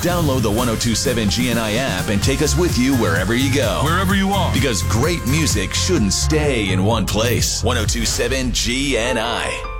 Download the 1027 GNI app and take us with you wherever you go. Wherever you are. Because great music shouldn't stay in one place. 1027 GNI.